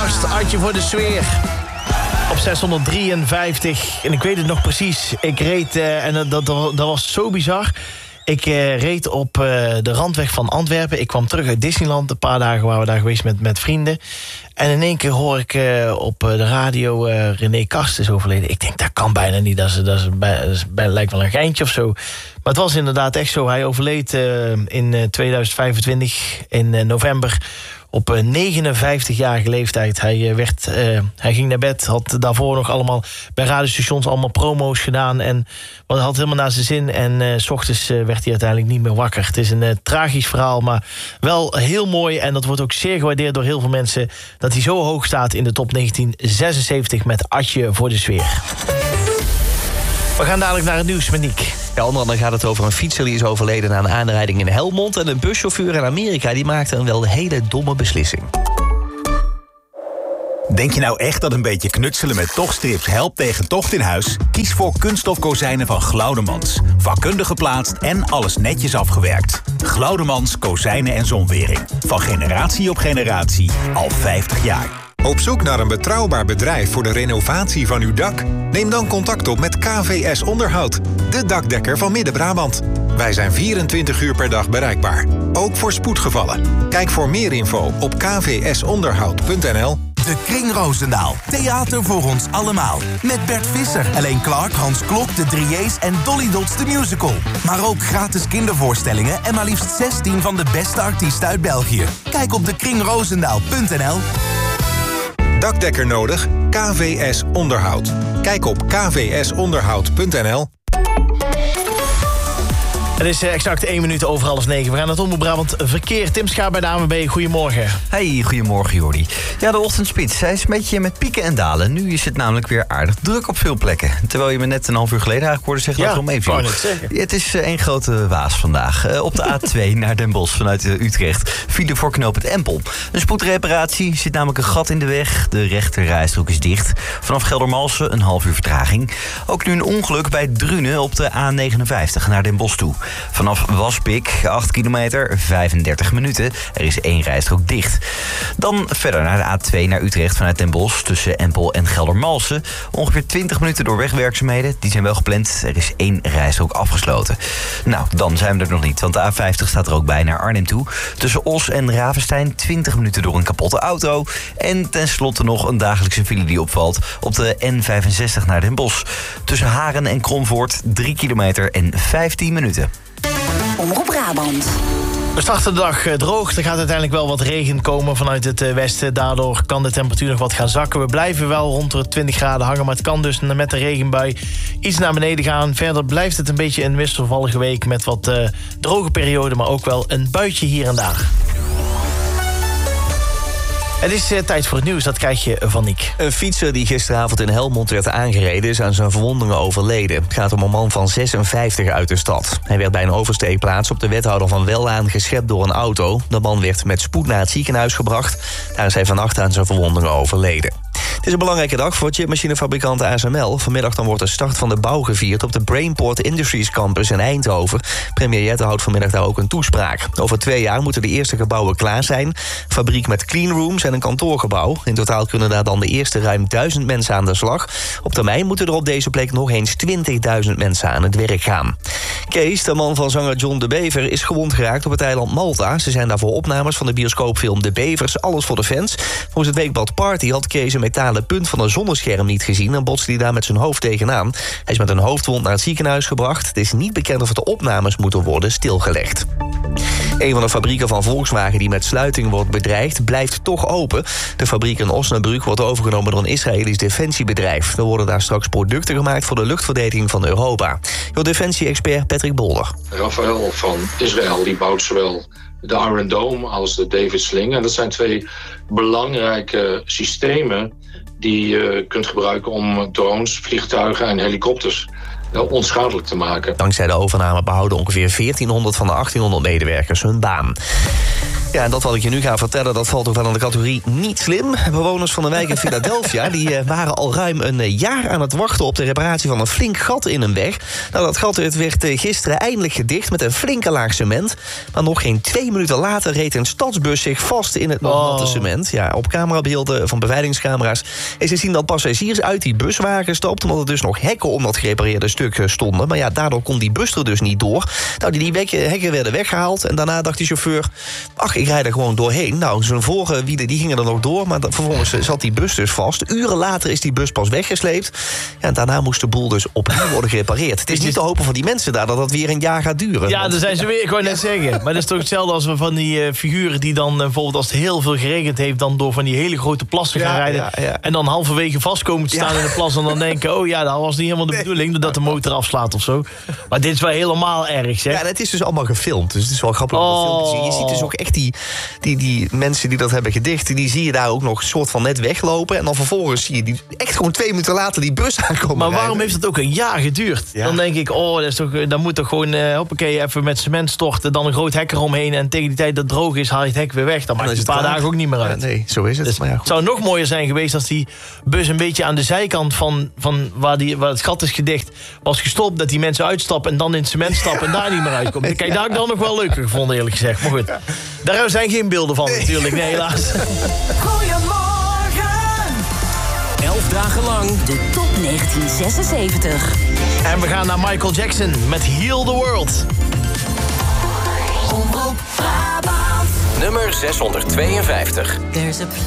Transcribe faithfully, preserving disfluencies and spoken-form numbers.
gast, Adje voor de sfeer. Op zeshonderddrieënvijftig. En ik weet het nog precies. Ik reed, uh, en dat, dat, dat was zo bizar. Ik uh, reed op uh, de randweg van Antwerpen. Ik kwam terug uit Disneyland. Een paar dagen waren we daar geweest met, met vrienden. En in één keer hoor ik uh, op de radio uh, René Karst is overleden. Ik denk, dat kan bijna niet. Dat, is, dat, is, dat is, dat lijkt wel een geintje of zo. Maar het was inderdaad echt zo. Hij overleed uh, in uh, tweeduizend vijfentwintig, in uh, november... op uh, negenenvijftigjarige leeftijd. Hij, uh, werd, uh, hij ging naar bed, had daarvoor nog allemaal bij radiostations allemaal promo's gedaan. En wat had helemaal naar zijn zin. En uh, 's ochtends uh, werd hij uiteindelijk niet meer wakker. Het is een uh, tragisch verhaal, maar wel heel mooi. En dat wordt ook zeer gewaardeerd door heel veel mensen, dat hij zo hoog staat in de top negentien zesenzeventig met Adje voor de sfeer. We gaan dadelijk naar het nieuws met Niek. Ja, onder andere gaat het over een fietser die is overleden na een aanrijding in Helmond. En een buschauffeur in Amerika die maakte een wel hele domme beslissing. Denk je nou echt dat een beetje knutselen met tochtstrips helpt tegen tocht in huis? Kies voor kunststof kozijnen van Glaudemans. Vakkundig geplaatst en alles netjes afgewerkt. Glaudemans kozijnen en zonwering. Van generatie op generatie, al vijftig jaar. Op zoek naar een betrouwbaar bedrijf voor de renovatie van uw dak? Neem dan contact op met K V S Onderhoud, de dakdekker van Midden-Brabant. Wij zijn vierentwintig uur per dag bereikbaar, ook voor spoedgevallen. Kijk voor meer info op k v s onderhoud punt n l. De Kring Roosendaal. Theater voor ons allemaal. Met Bert Visser, Elaine Clark, Hans Klok, de Drieërs en Dolly Dots de Musical. Maar ook gratis kindervoorstellingen en maar liefst zestien van de beste artiesten uit België. Kijk op de kring roosendaal punt n l. Dakdekker nodig? K V S Onderhoud. Kijk op k v s onderhoud punt n l. Het is exact één minuut over half negen. We gaan naar het Omroep Brabant verkeer. Tim Schaap bij de A N W B, goedemorgen. Hey, goedemorgen Jordi. Ja, de ochtendspits. Hij is een beetje met pieken en dalen. Nu is het namelijk weer aardig druk op veel plekken. Terwijl je me net een half uur geleden eigenlijk hoorde zeggen... Ja, dat het om even het zeggen. Ja, het is uh, één grote waas vandaag. Uh, op de A twee naar Den Bosch vanuit uh, Utrecht. File voor knooppunt Empel. Een spoedreparatie, zit namelijk een gat in de weg. De rechterrijstrook is dicht. Vanaf Geldermalsen een half uur vertraging. Ook nu een ongeluk bij Drunen op de A negenenvijftig naar Den Bosch toe. Vanaf Waspik, acht kilometer, vijfendertig minuten. Er is één rijstrook dicht. Dan verder naar de A twee naar Utrecht vanuit Den Bosch... tussen Empel en Geldermalsen. Ongeveer twintig minuten door wegwerkzaamheden. Die zijn wel gepland. Er is één rijstrook afgesloten. Nou, dan zijn we er nog niet, want de A vijftig staat er ook bij naar Arnhem toe. Tussen Os en Ravenstein twintig minuten door een kapotte auto. En tenslotte nog een dagelijkse file die opvalt... op de N vijfenzestig naar Den Bosch. Tussen Haren en Kromvoort drie kilometer en vijftien minuten. Omroep Brabant. We starten de dag droog. Er gaat uiteindelijk wel wat regen komen vanuit het westen. Daardoor kan de temperatuur nog wat gaan zakken. We blijven wel rond de twintig graden hangen. Maar het kan dus met de regenbui iets naar beneden gaan. Verder blijft het een beetje een wisselvallige week... met wat uh, droge perioden, maar ook wel een buitje hier en daar. Het is uh, tijd voor het nieuws, dat krijg je van Niek. Een fietser die gisteravond in Helmond werd aangereden... is aan zijn verwondingen overleden. Het gaat om een man van zesenvijftig uit de stad. Hij werd bij een oversteekplaats op de wethouder van Wellaan geschept door een auto. De man werd met spoed naar het ziekenhuis gebracht. Daar is hij vannacht aan zijn verwondingen overleden. Het is een belangrijke dag voor chipmachinefabrikant A S M L. Vanmiddag dan wordt de start van de bouw gevierd... op de Brainport Industries Campus in Eindhoven. Premier Jette houdt vanmiddag daar ook een toespraak. Over twee jaar moeten de eerste gebouwen klaar zijn. Fabriek met cleanrooms en een kantoorgebouw. In totaal kunnen daar dan de eerste ruim duizend mensen aan de slag. Op termijn moeten er op deze plek nog eens twintigduizend mensen aan het werk gaan. Kees, de man van zanger John de Bever, is gewond geraakt op het eiland Malta. Ze zijn daarvoor opnames van de bioscoopfilm De Bevers. Alles voor de fans. Volgens het weekblad Party had Kees een metalen punt van een zonnescherm niet gezien... en botste hij daar met zijn hoofd tegenaan. Hij is met een hoofdwond naar het ziekenhuis gebracht. Het is niet bekend of de opnames moeten worden stilgelegd. Een van de fabrieken van Volkswagen die met sluiting wordt bedreigd... blijft toch open. De fabriek in Osnabrück wordt overgenomen door een Israëlisch defensiebedrijf. Er worden daar straks producten gemaakt voor de luchtverdediging van Europa. Door defensie-expert Patrick Bolder. Rafael van Israël die bouwt zowel de Iron Dome als de David Sling. En dat zijn twee belangrijke systemen die je kunt gebruiken om drones, vliegtuigen en helikopters onschadelijk te maken. Dankzij de overname behouden ongeveer veertienhonderd van de achttienhonderd medewerkers hun baan. Ja, en dat wat ik je nu ga vertellen, dat valt ook wel aan de categorie niet slim. Bewoners van de wijk in Philadelphia die uh, waren al ruim een uh, jaar aan het wachten op de reparatie van een flink gat in een weg. Nou, dat gat het werd uh, gisteren eindelijk gedicht met een flinke laag cement. Maar nog geen twee minuten later reed een stadsbus zich vast in het nog Oh. natte cement. Ja, op camerabeelden van beveiligingscamera's is te zien dat passagiers uit die bus waren gestapt, omdat er dus nog hekken om dat gerepareerde stuk uh, stonden. Maar ja, daardoor kon die bus er dus niet door. Nou, die, die wek- hekken werden weggehaald en daarna dacht die chauffeur, ach, ik rijd er gewoon doorheen. Nou, zijn vorige wielen die gingen er nog door, maar vervolgens zat die bus dus vast. Uren later is die bus pas weggesleept. Ja, en daarna moest de boel dus opnieuw worden gerepareerd. Het is niet te hopen voor die mensen daar dat dat weer een jaar gaat duren. Ja, dan zijn ze weer, ik wou net zeggen. Maar dat is toch hetzelfde als we van die uh, figuren die dan uh, bijvoorbeeld als het heel veel geregend heeft, dan door van die hele grote plassen gaan Ja, rijden. ja, ja. En dan halverwege vast komen te staan Ja. in de plas en dan denken, oh ja, dat was niet helemaal de bedoeling, doordat de motor afslaat of zo. Maar dit is wel helemaal erg, zeg. Ja, en het is dus allemaal gefilmd. Dus het is wel grappig om dat Oh. filmpje te zien. Je ziet dus ook echt die, die, die mensen die dat hebben gedicht, die zie je daar ook nog een soort van net weglopen. En dan vervolgens zie je die echt gewoon twee minuten later die bus aankomen Maar waarom rijden. heeft het ook een jaar geduurd? Ja. Dan denk ik, oh, dat is toch, dan moet toch gewoon, uh, hoppakee, even met cement storten, dan een groot hek eromheen en tegen die tijd dat het droog is, haal je het hek weer weg. Dan maakt is het een het paar klaar. dagen ook niet meer uit. Ja, nee, zo is het. Dus maar ja, het goed. zou nog mooier zijn geweest als die bus een beetje aan de zijkant van, van waar, die, waar het gat is gedicht was gestopt. Dat die mensen uitstappen en dan in het cement stappen en daar niet meer uitkomen. Kijk, daar heb ik dan nog wel leuker gevonden, eerlijk gezegd. Maar goed, daar zijn geen beelden van natuurlijk, nee, helaas. Goedemorgen. Elf dagen lang De top negentien zesenzeventig. En we gaan naar Michael Jackson met Heal the World. Omroep Brabant. nummer zeshonderdtweeënvijftig. There's a